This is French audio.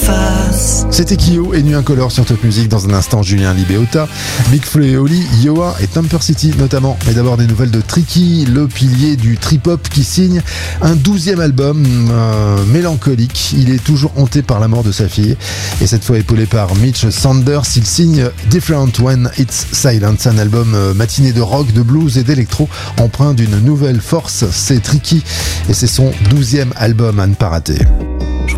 face. C'était Kyo et Nuit Incolore sur Top Music. Dans un instant, Julien Libéota, Big Flo et Oli, Yoa et Temper City notamment. Mais d'abord des nouvelles de Tricky, le pilier du trip-hop qui signe un 12e album mélancolique. Il est toujours hanté par la mort de sa fille et cette fois épaulé par Mitch Sanders, il signe Different When It's Silent, un album matiné de rock, de blues et d'électro empreint d'une nouvelle force. C'est Tricky et c'est son 12e album à ne pas rater.